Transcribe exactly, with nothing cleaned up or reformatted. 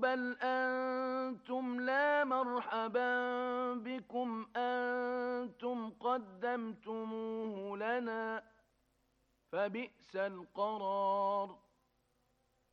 بل أنتم لا مرحبا بكم أنتم قدمتموه لنا فبئس القرار